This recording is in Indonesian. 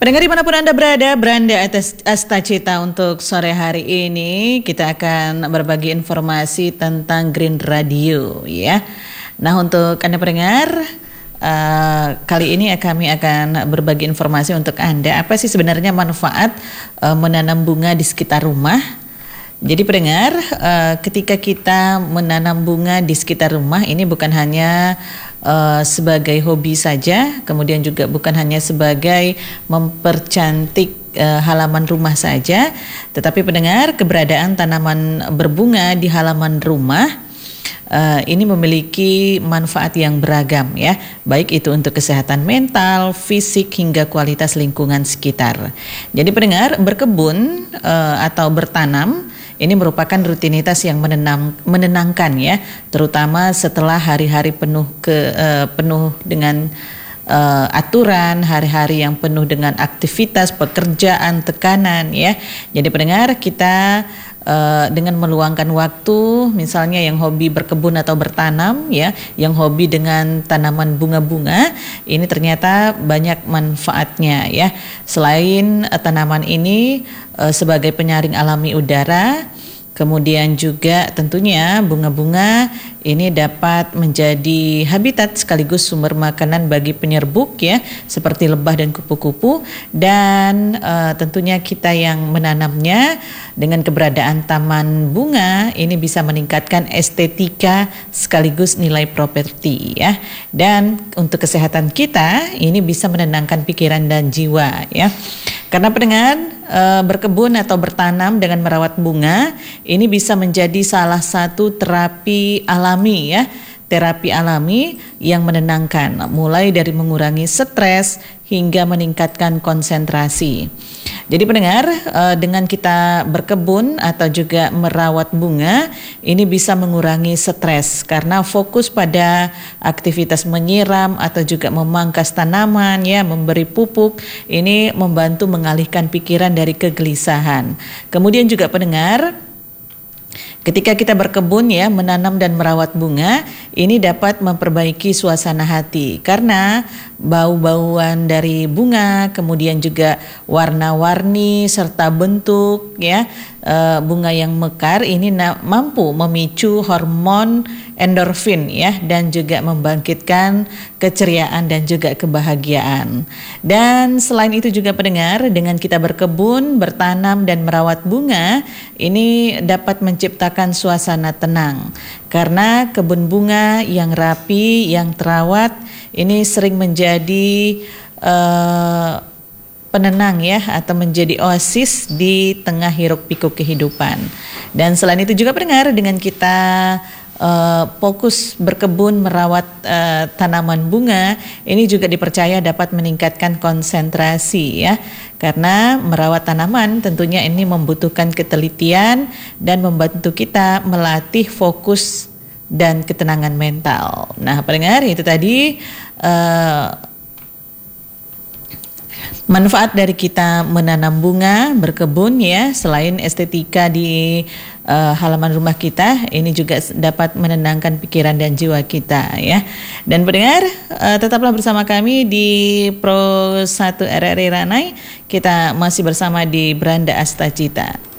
Pendengar dimanapun Anda berada, Branda Astacita untuk sore hari ini kita akan berbagi informasi tentang Green Radio ya. Nah untuk Anda pendengar, kali ini kami akan berbagi informasi untuk Anda. Apa sih sebenarnya manfaat menanam bunga di sekitar rumah? Jadi pendengar, ketika kita menanam bunga di sekitar rumah ini bukan hanya sebagai hobi saja, kemudian juga bukan hanya sebagai mempercantik halaman rumah saja, tetapi pendengar, keberadaan tanaman berbunga di halaman rumah ini memiliki manfaat yang beragam ya, baik itu untuk kesehatan mental, fisik hingga kualitas lingkungan sekitar. Jadi pendengar, berkebun atau bertanam ini merupakan rutinitas yang menenangkan ya, terutama setelah hari-hari penuh dengan aturan, hari-hari yang penuh dengan aktivitas, pekerjaan, tekanan ya. Jadi pendengar, kita dengan meluangkan waktu, misalnya yang hobi berkebun atau bertanam ya, yang hobi dengan tanaman bunga-bunga, ini ternyata banyak manfaatnya ya. Selain tanaman ini sebagai penyaring alami udara, kemudian juga tentunya bunga-bunga ini dapat menjadi habitat sekaligus sumber makanan bagi penyerbuk ya, seperti lebah dan kupu-kupu. Dan tentunya kita yang menanamnya dengan keberadaan taman bunga ini bisa meningkatkan estetika sekaligus nilai properti ya. Dan untuk kesehatan kita ini bisa menenangkan pikiran dan jiwa ya. Karena pendengar, berkebun atau bertanam dengan merawat bunga ini bisa menjadi salah satu terapi alami ya, terapi alami yang menenangkan, mulai dari mengurangi stres hingga meningkatkan konsentrasi. Jadi pendengar, dengan kita berkebun atau juga merawat bunga ini bisa mengurangi stres karena fokus pada aktivitas menyiram atau juga memangkas tanaman ya, memberi pupuk, ini membantu mengalihkan pikiran dari kegelisahan. Kemudian juga pendengar, ketika kita berkebun ya, menanam dan merawat bunga, ini dapat memperbaiki suasana hati karena bau-bauan dari bunga, kemudian juga warna-warni serta bentuk ya, bunga yang mekar ini mampu memicu hormon endorfin ya, dan juga membangkitkan keceriaan dan juga kebahagiaan. Dan selain itu juga pendengar, dengan kita berkebun, bertanam dan merawat bunga ini dapat menciptakan suasana tenang karena kebun bunga yang rapi, yang terawat ini sering menjadi penenang ya, atau menjadi oasis di tengah hiruk pikuk kehidupan. Dan selain itu juga pendengar, dengan kita fokus berkebun merawat tanaman bunga ini juga dipercaya dapat meningkatkan konsentrasi ya, karena merawat tanaman tentunya ini membutuhkan ketelitian dan membantu kita melatih fokus dan ketenangan mental. Nah pendengar, itu tadi manfaat dari kita menanam bunga, berkebun ya, selain estetika di halaman rumah kita, ini juga dapat menenangkan pikiran dan jiwa kita ya. Dan pendengar, tetaplah bersama kami di Pro 1 RRI Ranai. Kita masih bersama di Branda Astacita.